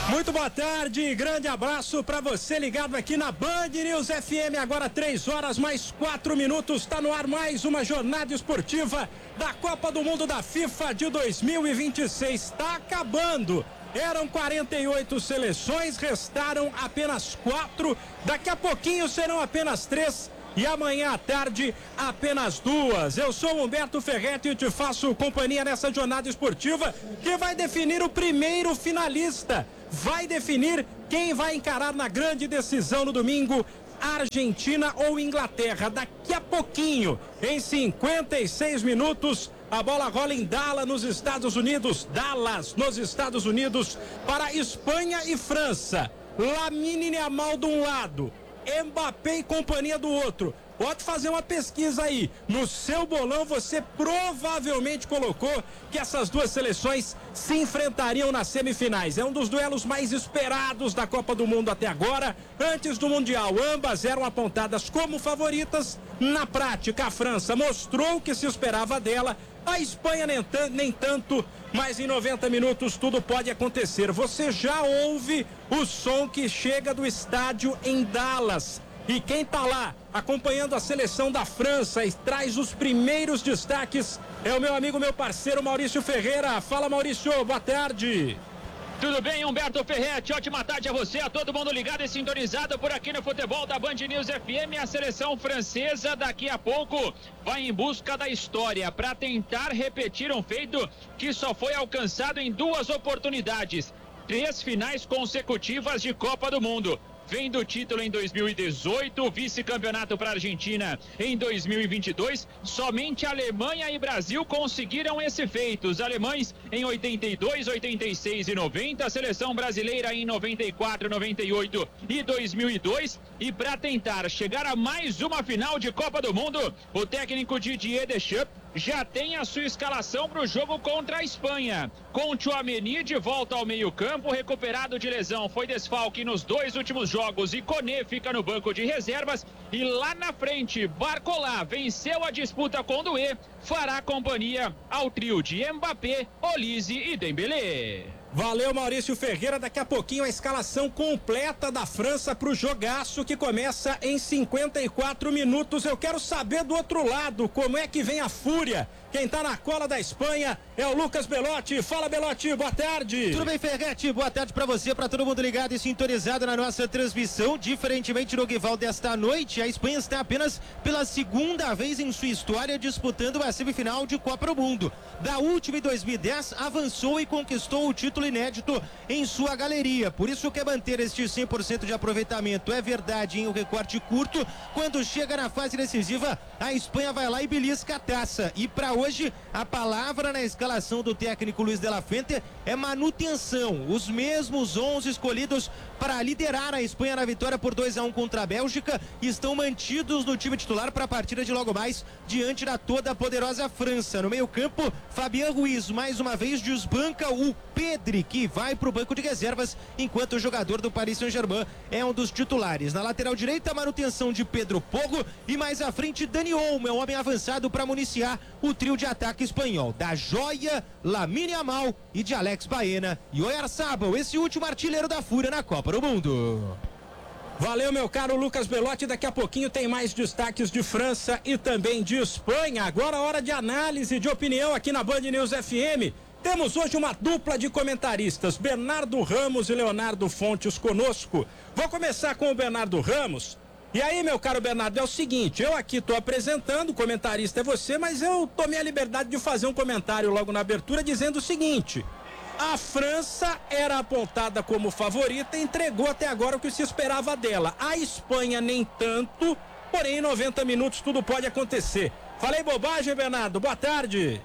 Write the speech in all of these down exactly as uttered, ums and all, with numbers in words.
Muito boa tarde, grande abraço para você ligado aqui na Band News F M, agora três horas mais quatro minutos, está no ar mais uma jornada esportiva da Copa do Mundo da FIFA de dois mil e vinte e seis, está acabando. Eram quarenta e oito seleções, restaram apenas quatro, daqui a pouquinho serão apenas três e amanhã à tarde apenas duas. Eu sou Humberto Ferretti e te faço companhia nessa jornada esportiva que vai definir o primeiro finalista. Vai definir quem vai encarar na grande decisão no domingo, Argentina ou Inglaterra. Daqui a pouquinho, em cinquenta e seis minutos, a bola rola em Dallas, nos Estados Unidos. Dallas, nos Estados Unidos, para Espanha e França. Lamine Yamal de um lado, Mbappé e companhia do outro. Pode fazer uma pesquisa aí. No seu bolão você provavelmente colocou que essas duas seleções se enfrentariam nas semifinais. É um dos duelos mais esperados da Copa do Mundo até agora. Antes do Mundial, ambas eram apontadas como favoritas. Na prática, a França mostrou o que se esperava dela. A Espanha nem, nem tanto, mas em noventa minutos tudo pode acontecer. Você já ouve o som que chega do estádio em Dallas. E quem tá lá acompanhando a seleção da França e traz os primeiros destaques é o meu amigo, meu parceiro Maurício Ferreira. Fala, Maurício, boa tarde. Tudo bem, Humberto Ferretti? Ótima tarde a você, a todo mundo ligado e sintonizado por aqui no futebol da Band News F M. A seleção francesa daqui a pouco vai em busca da história para tentar repetir um feito que só foi alcançado em duas oportunidades. Três finais consecutivas de Copa do Mundo. Vem do título em dois mil e dezoito, vice-campeonato para a Argentina em dois mil e vinte e dois. Somente Alemanha e Brasil conseguiram esse feito. Os alemães em oitenta e dois, oitenta e seis e noventa. A seleção brasileira em noventa e quatro, noventa e oito e dois mil e dois. E para tentar chegar a mais uma final de Copa do Mundo, o técnico Didier Deschamps já tem a sua escalação para o jogo contra a Espanha. Com Tchouaméni de volta ao meio-campo, recuperado de lesão, foi desfalque nos dois últimos jogos e Koné fica no banco de reservas. E lá na frente, Barcola venceu a disputa com o Doué, fará companhia ao trio de Mbappé, Olise e Dembélé. Valeu, Maurício Ferreira. Daqui a pouquinho a escalação completa da França pro jogaço que começa em cinquenta e quatro minutos. Eu quero saber do outro lado como é que vem a fúria. Quem tá na cola da Espanha é o Lucas Belotti. Fala, Belotti, boa tarde. Tudo bem, Ferretti? Boa tarde pra você, pra todo mundo ligado e sintonizado na nossa transmissão. Diferentemente do rival desta noite, a Espanha está apenas pela segunda vez em sua história disputando a semifinal de Copa do Mundo. Da última em dois mil e dez, avançou e conquistou o título inédito em sua galeria. Por isso quer manter este cem por cento de aproveitamento. É verdade, em um recorte curto. Quando chega na fase decisiva, a Espanha vai lá e belisca a taça. E para hoje, a palavra na escalação do técnico Luis de la Fuente é manutenção. Os mesmos onze escolhidos para liderar a Espanha na vitória por dois a um contra a Bélgica estão mantidos no time titular para a partida de logo mais diante da toda poderosa França. No meio campo, Fabián Ruiz mais uma vez desbanca o Pedri, que vai para o banco de reservas, enquanto o jogador do Paris Saint-Germain é um dos titulares. Na lateral direita, a manutenção de Pedro Porro e mais à frente Dani Olmo, é um homem avançado para municiar o trio de ataque espanhol, da Joia, Lamine Yamal e de Alex Baena e Oyarzabal, esse último artilheiro da Fúria na Copa do Mundo. Valeu, meu caro Lucas Belotti. Daqui a pouquinho tem mais destaques de França e também de Espanha. Agora hora de análise, de opinião aqui na Band News F M. Temos hoje uma dupla de comentaristas, Bernardo Ramos e Leonardo Fontes conosco. Vou começar com o Bernardo Ramos. E aí, meu caro Bernardo, é o seguinte, eu aqui estou apresentando, o comentarista é você, mas eu tomei a liberdade de fazer um comentário logo na abertura dizendo o seguinte: a França era apontada como favorita e entregou até agora o que se esperava dela. A Espanha nem tanto, porém em noventa minutos tudo pode acontecer. Falei bobagem, Bernardo? Boa tarde.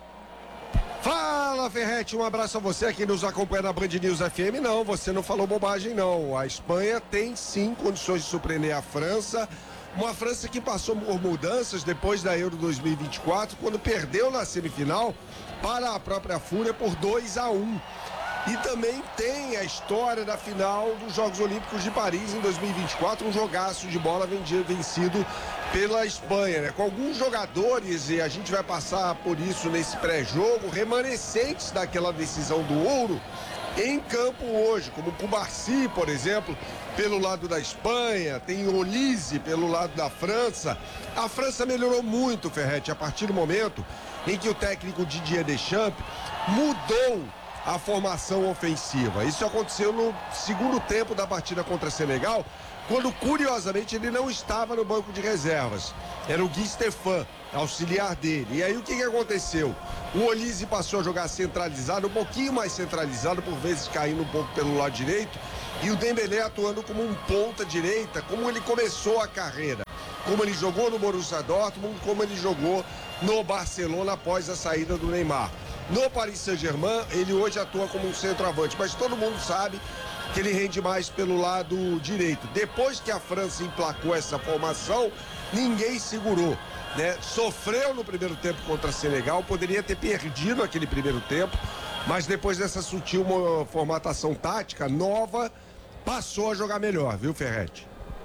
Fala, Ferretti, um abraço a você que nos acompanha na Band News F M. Não, você não falou bobagem, não. A Espanha tem sim condições de surpreender a França. Uma França que passou por mudanças depois da Euro dois mil e vinte e quatro, quando perdeu na semifinal para a própria Fúria por dois a um. E também tem a história da final dos Jogos Olímpicos de Paris em dois mil e vinte e quatro, um jogaço de bola vencido pela Espanha, né? Com alguns jogadores, e a gente vai passar por isso nesse pré-jogo, remanescentes daquela decisão do ouro, em campo hoje, como o Cubarsi, por exemplo, pelo lado da Espanha, tem Olise pelo lado da França. A França melhorou muito, Ferretti, a partir do momento em que o técnico Didier Deschamps mudou a formação ofensiva. Isso aconteceu no segundo tempo da partida contra Senegal, quando, curiosamente, ele não estava no banco de reservas. Era o Gui Stefan, auxiliar dele. E aí o que, que aconteceu? O Olise passou a jogar centralizado, um pouquinho mais centralizado, por vezes caindo um pouco pelo lado direito, e o Dembélé atuando como um ponta direita, como ele começou a carreira, como ele jogou no Borussia Dortmund, como ele jogou no Barcelona após a saída do Neymar. No Paris Saint-Germain, ele hoje atua como um centroavante, mas todo mundo sabe que ele rende mais pelo lado direito. Depois que a França emplacou essa formação, ninguém segurou, né? Sofreu no primeiro tempo contra Senegal, poderia ter perdido aquele primeiro tempo, mas depois dessa sutil formatação tática nova, passou a jogar melhor, viu, Ferretti?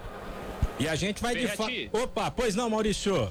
E a gente vai de fato... Opa, pois não, Maurício?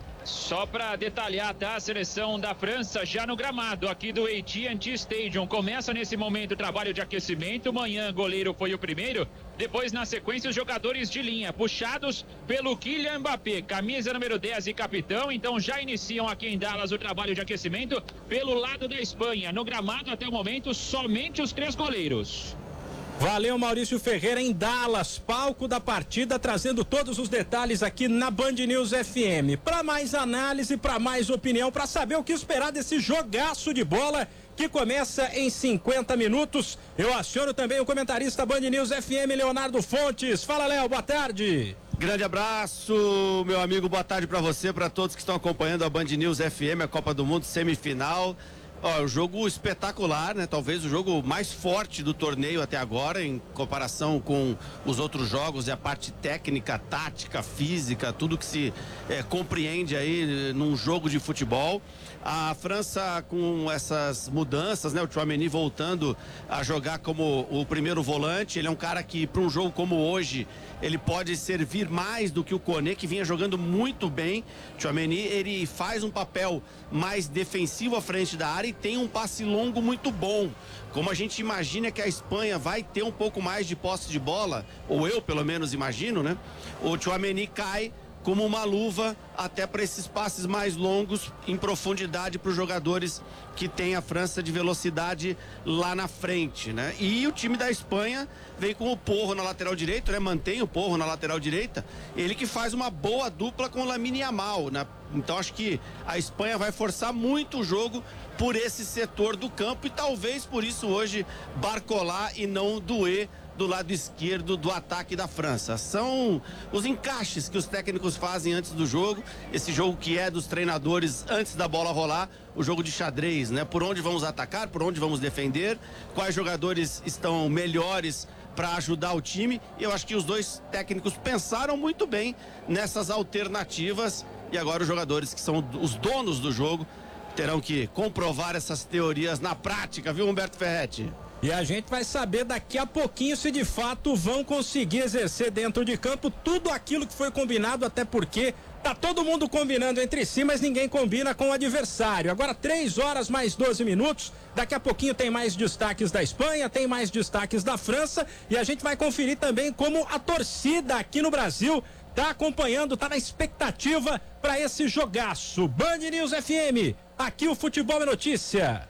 Só para detalhar, tá? A seleção da França já no gramado aqui do A T and T Stadium. Começa nesse momento o trabalho de aquecimento. Manhã, goleiro foi o primeiro. Depois, na sequência, os jogadores de linha, puxados pelo Kylian Mbappé, camisa número dez e capitão. Então já iniciam aqui em Dallas o trabalho de aquecimento pelo lado da Espanha. No gramado, até o momento, somente os três goleiros. Valeu, Maurício Ferreira, em Dallas, palco da partida, trazendo todos os detalhes aqui na Band News F M. Para mais análise, para mais opinião, para saber o que esperar desse jogaço de bola que começa em cinquenta minutos, eu aciono também o comentarista Band News F M, Leonardo Fontes. Fala, Léo, boa tarde. Grande abraço, meu amigo, boa tarde para você, para todos que estão acompanhando a Band News F M, a Copa do Mundo semifinal. Ó, um jogo espetacular, né? Talvez o jogo mais forte do torneio até agora, em comparação com os outros jogos, e a parte técnica, tática, física, tudo que se é, compreende aí num jogo de futebol. A França com essas mudanças, né? O Tchouaméni voltando a jogar como o primeiro volante. Ele é um cara que, para um jogo como hoje, ele pode servir mais do que o Koné, que vinha jogando muito bem. Tchouaméni, ele faz um papel mais defensivo à frente da área e tem um passe longo muito bom. Como a gente imagina que a Espanha vai ter um pouco mais de posse de bola, ou eu pelo menos imagino, né? O Tchouaméni cai como uma luva até para esses passes mais longos em profundidade para os jogadores que tem a França de velocidade lá na frente, né? E o time da Espanha vem com o Porro na lateral direita, né? Mantém o Porro na lateral direita, ele que faz uma boa dupla com o Lamine Yamal, né? Então acho que a Espanha vai forçar muito o jogo por esse setor do campo e talvez por isso hoje Barcola e não Doué do lado esquerdo do ataque da França. São os encaixes que os técnicos fazem antes do jogo, esse jogo que é dos treinadores antes da bola rolar, o jogo de xadrez, né? Por onde vamos atacar, por onde vamos defender, quais jogadores estão melhores para ajudar o time. E eu acho que os dois técnicos pensaram muito bem nessas alternativas e agora os jogadores que são os donos do jogo terão que comprovar essas teorias na prática, viu, Humberto Ferretti? E a gente vai saber daqui a pouquinho se de fato vão conseguir exercer dentro de campo tudo aquilo que foi combinado, até porque tá todo mundo combinando entre si, mas ninguém combina com o adversário. Agora três horas mais doze minutos, daqui a pouquinho tem mais destaques da Espanha, tem mais destaques da França e a gente vai conferir também como a torcida aqui no Brasil tá acompanhando, tá na expectativa para esse jogaço. Band News F M, aqui o futebol é notícia.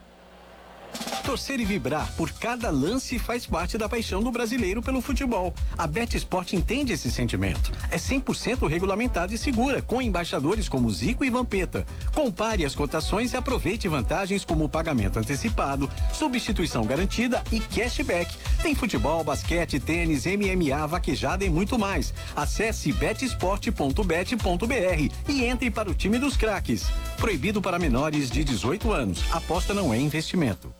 Torcer e vibrar por cada lance faz parte da paixão do brasileiro pelo futebol. A BetSport entende esse sentimento. É cem por cento regulamentada e segura, com embaixadores como Zico e Vampeta. Compare as cotações e aproveite vantagens como pagamento antecipado, substituição garantida e cashback. Tem futebol, basquete, tênis, M M A, vaquejada e muito mais. Acesse betsport ponto bet ponto br e entre para o time dos craques. Proibido para menores de dezoito anos. Aposta não é investimento.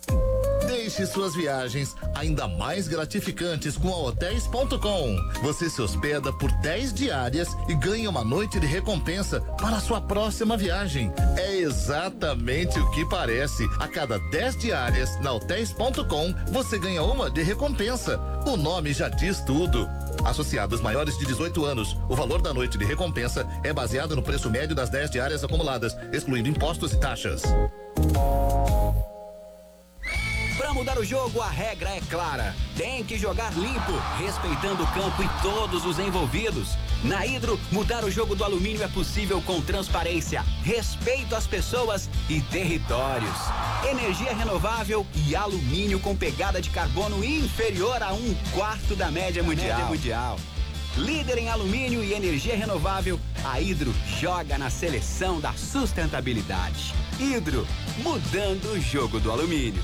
Deixe suas viagens ainda mais gratificantes com a hotéis ponto com. Você se hospeda por dez diárias e ganha uma noite de recompensa para a sua próxima viagem. É exatamente o que parece. A cada dez diárias na hotéis ponto com, você ganha uma de recompensa. O nome já diz tudo. Associados maiores de dezoito anos, o valor da noite de recompensa é baseado no preço médio das dez diárias acumuladas, excluindo impostos e taxas. Pra mudar o jogo, a regra é clara. Tem que jogar limpo, respeitando o campo e todos os envolvidos. Na Hidro, mudar o jogo do alumínio é possível com transparência, respeito às pessoas e territórios. Energia renovável e alumínio com pegada de carbono inferior a um quarto da média mundial. Média mundial. Líder em alumínio e energia renovável, a Hidro joga na seleção da sustentabilidade. Hidro, mudando o jogo do alumínio.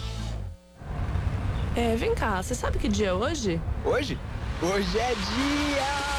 É, vem cá, você sabe que dia é hoje? Hoje? Hoje é dia...